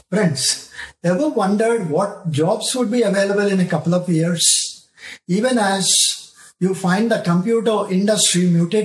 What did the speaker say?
Friends, ever wondered what jobs would be available in a couple of years? Even as you find the computer industry mutating